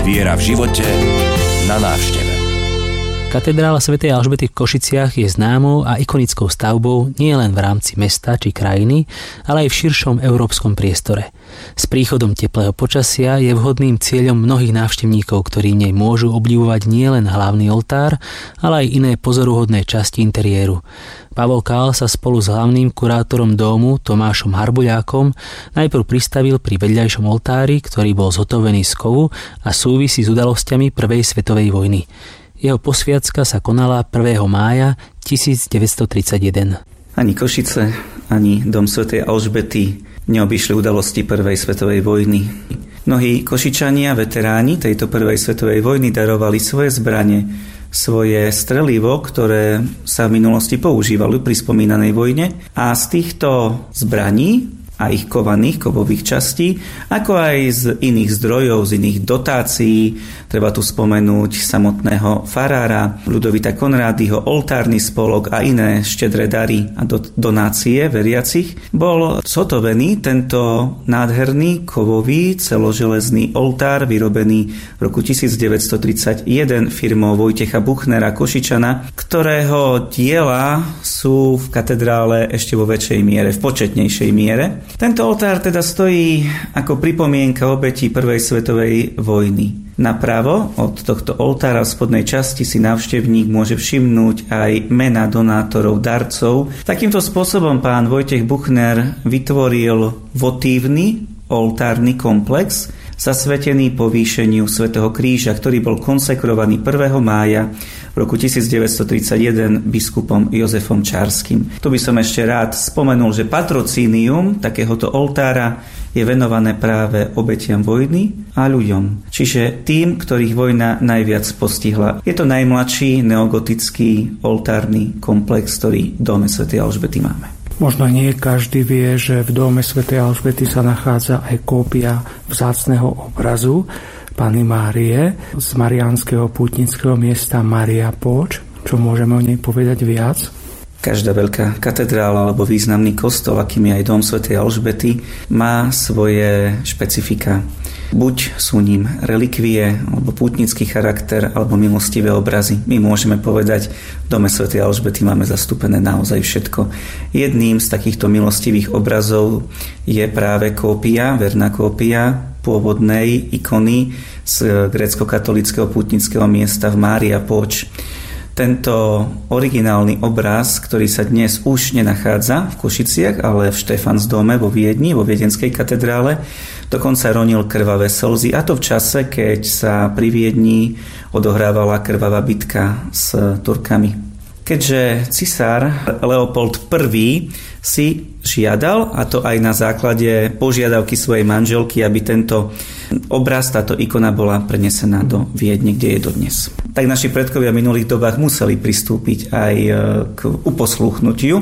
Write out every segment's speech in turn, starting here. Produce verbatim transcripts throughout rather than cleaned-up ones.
Viera v živote na návšteve. Katedrála svätej Alžbety v Košiciach je známou a ikonickou stavbou nie len v rámci mesta či krajiny, ale aj v širšom európskom priestore. S príchodom teplého počasia je vhodným cieľom mnohých návštevníkov, ktorí v nej môžu obdivovať nielen hlavný oltár, ale aj iné pozoruhodné časti interiéru. Pavol Kál sa spolu s hlavným kurátorom domu Tomášom Harbuľákom najprv pristavil pri vedľajšom oltári, ktorý bol zhotovený z kovu a súvisí s udalosťami Prvej svetovej vojny. Jeho posviacka sa konala prvého mája tisícdeväťstotridsaťjeden. Ani Košice, ani dom svätej Alžbety neobyšli udalosti Prvej svetovej vojny. Mnohí Košičania, veteráni tejto Prvej svetovej vojny darovali svoje zbrane, svoje strelivo, ktoré sa v minulosti používali pri spomínanej vojne. A z týchto zbraní a ich kovaných, kovových častí, ako aj z iných zdrojov, z iných dotácií. Treba tu spomenúť samotného farára Ľudovita Konrádyho, oltárny spolok a iné štedré dary a donácie veriacich. Bol zhotovený tento nádherný kovový celoželezný oltár, vyrobený v roku tisícdeväťstotridsaťjeden firmou Vojtecha Buchnera Košičana, ktorého diela sú v katedrále ešte vo väčšej miere, v početnejšej miere. Tento oltár teda stojí ako pripomienka obetí Prvej svetovej vojny. Napravo od tohto oltára v spodnej časti si návštevník môže všimnúť aj mená donátorov, darcov. Takýmto spôsobom pán Vojtech Buchner vytvoril votívny oltárny komplex zasvetený povýšeniu svätého Kríža, ktorý bol konsekrovaný prvého mája v roku tisícdeväťstotridsaťjeden biskupom Jozefom Čárskym. Tu by som ešte rád spomenul, že patrocínium takéhoto oltára je venované práve obetiam vojny a ľuďom, čiže tým, ktorých vojna najviac postihla. Je to najmladší neogotický oltárny komplex, ktorý v dome svätej Alžbety máme. Možno nie každý vie, že v dome svätej Alžbety sa nachádza aj kópia vzácneho obrazu Panny Márie z mariánskeho pútnického miesta Mária Póč. Čo môžeme o nej povedať viac? Každá veľká katedrála alebo významný kostol, akým je aj dom svätej Alžbety, má svoje špecifika. Buď sú ním relikvie, alebo pútnický charakter, alebo milostivé obrazy. My môžeme povedať, v dome svätej Alžbety máme zastúpené naozaj všetko. Jedným z takýchto milostivých obrazov je práve kópia, verná kópia pôvodnej ikony z grécko-katolického pútnického miesta v Mária Póč. Tento originálny obraz, ktorý sa dnes už nenachádza v Košiciach, ale v Štefansdome vo Viedni, vo viedenskej katedrále, dokonca ronil krvavé slzy, a to v čase, keď sa pri Viedni odohrávala krvavá bitka s Turkami. Keďže cisár Leopold I. si žiadal, a to aj na základe požiadavky svojej manželky, aby tento obraz, táto ikona bola prenesená do Viedne, kde je dodnes. Tak naši predkovia v minulých dobách museli pristúpiť aj k uposluchnutiu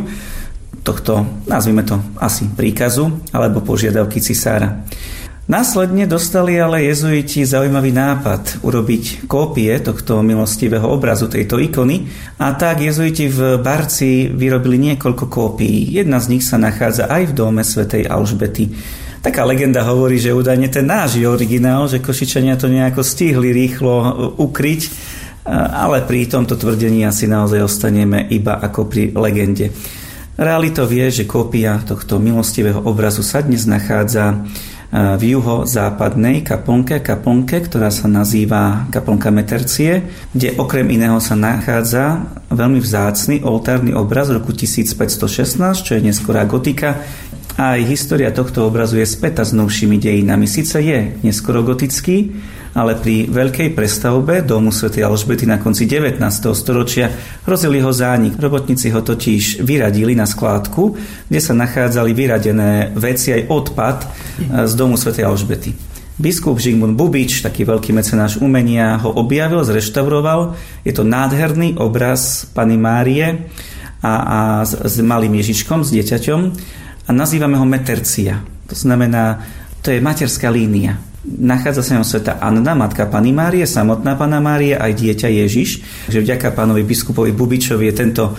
tohto, nazvime to asi príkazu, alebo požiadavky cisára. Následne dostali ale jezuiti zaujímavý nápad urobiť kópie tohto milostivého obrazu, tejto ikony, a tak jezuiti v Barci vyrobili niekoľko kópií. Jedna z nich sa nachádza aj v dome svätej Alžbety. Taká legenda hovorí, že údajne ten náš je originál, že Košičania to nejako stihli rýchlo ukryť, ale pri tomto tvrdení asi naozaj ostaneme iba ako pri legende. Realitou je, že kópia tohto milostivého obrazu sa dnes nachádza v juhozápadnej kaplnke, kaplnke, ktorá sa nazýva kaplnka Metercie, kde okrem iného sa nachádza veľmi vzácny oltárny obraz z roku tisícpäťstošestnásť, čo je neskorá gotika. A aj história tohto obrazu je spätá s novšími dejinami. Sice je neskoro gotický, ale pri veľkej prestavbe domu svätej Alžbety na konci devätnásteho storočia hrozil jeho zánik. Robotníci ho totiž vyradili na skládku, kde sa nachádzali vyradené veci, aj odpad z domu svätej Alžbety. Biskup Žigmund Bubič, taký veľký mecenáš umenia, ho objavil, zreštauroval. Je to nádherný obraz Panny Márie a, a s, s malým Ježiškom, s dieťaťom, a nazývame ho Metercia. To znamená, to je materská línia. Nachádza sa ňom svätá Anna, matka Panny Márie, samotná Panna Mária, aj dieťa Ježiš. Takže vďaka pánovi biskupovi Bubičovi je tento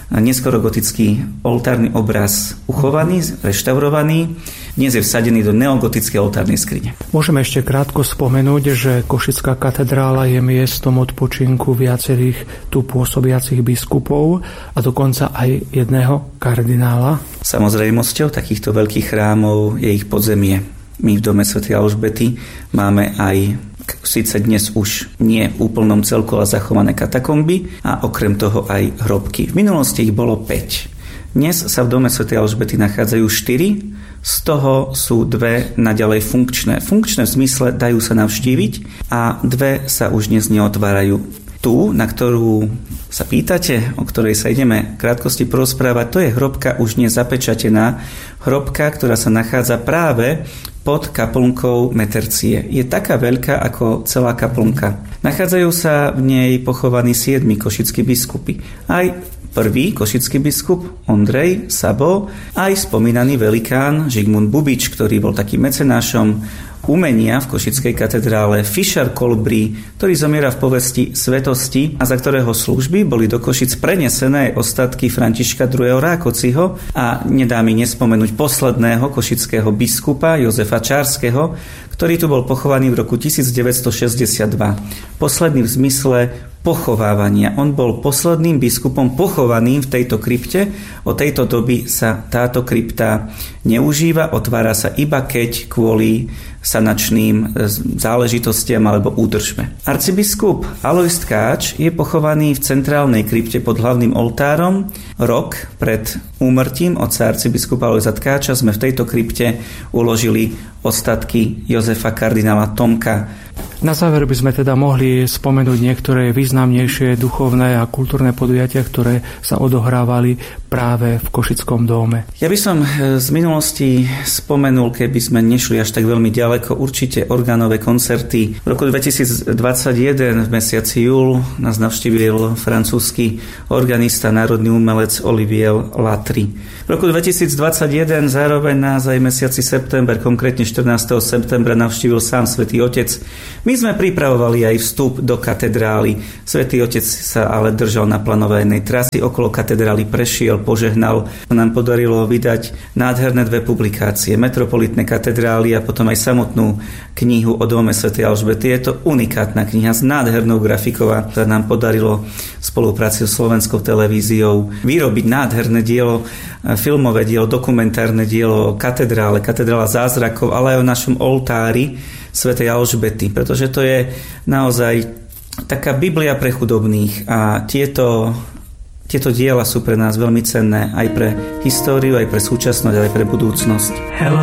neskorogotický oltárny obraz uchovaný, reštaurovaný. Dnes je vsadený do neogotickej oltárnej skrine. Môžeme ešte krátko spomenúť, že Košická katedrála je miestom odpočinku viacerých tu pôsobiacich biskupov a dokonca aj jedného kardinála. Samozrejmosťou takýchto veľkých chrámov je ich podzemie. My v dome svätej Alžbety máme aj síce dnes už nie v úplnom celku, ale zachované katakomby a okrem toho aj hrobky. V minulosti ich bolo päť. Dnes sa v dome svätej Alžbety nachádzajú štyri, z toho sú dve naďalej funkčné. Funkčné v zmysle dajú sa navštíviť a dve sa už dnes neotvárajú. Tu, na ktorú sa pýtate, o ktorej sa ideme v krátkosti porozprávať, to je hrobka už nezapečatená, hrobka, ktorá sa nachádza práve pod kaplnkou Metercie. Je taká veľká ako celá kaplnka. Nachádzajú sa v nej pochovaní siedmi košickí biskupy. Aj prvý košický biskup Ondrej Sabo, aj spomínaný velikán Žigmund Bubič, ktorý bol takým mecenášom umenia v Košickej katedrále, Fischer Kolbrí, ktorý zomiera v povesti Svetosti a za ktorého služby boli do Košic prenesené ostatky Františka druhého. Rákociho a nedá mi nespomenúť posledného košického biskupa Jozefa Čárskeho, ktorý tu bol pochovaný v roku devätnásťstošesťdesiatdva. Posledný v zmysle pochovávania. On bol posledným biskupom pochovaným v tejto krypte. Od tejto doby sa táto krypta neužíva, otvára sa iba keď kvôli sanačným záležitostiam alebo údržbe. Arcibiskup Alojz Tkáč je pochovaný v centrálnej krypte pod hlavným oltárom. Rok pred úmrtím otca arcibiskupa Alojza Tkáča sme v tejto krypte uložili ostatky Jozefa kardinála Tomka. Na záver by sme teda mohli spomenúť niektoré významnejšie duchovné a kultúrne podujatia, ktoré sa odohrávali práve v Košickom dome. Ja by som z minulosti spomenul, keby sme nešli až tak veľmi ďaleko, určite orgánové koncerty. V roku dvetisícdvadsaťjeden v mesiaci júl nás navštívil francúzsky organista, národný umelec Olivier Latry. V roku dvetisícdvadsaťjeden zároveň nás aj mesiaci september, konkrétne štrnásteho septembra navštívil sám Svätý Otec. My sme pripravovali aj vstup do katedrály. Svätý Otec sa ale držal naplánovanej trasy, okolo katedrály prešiel, požehnal. Nám podarilo vydať nádherné dve publikácie, Metropolitné katedrály a potom aj samotnú knihu o dome svätej Alžbety. Je to unikátna kniha s nádhernou grafikou a nám podarilo v spolupráci s Slovenskou televíziou vyrobiť nádherné dielo, filmové dielo, dokumentárne dielo o katedrále, katedrála zázrakov, ale aj o našom oltári svätej Alžbety, pretože to je naozaj taká Biblia pre chudobných a tieto, tieto diela sú pre nás veľmi cenné aj pre históriu, aj pre súčasnosť, aj pre budúcnosť. Hello.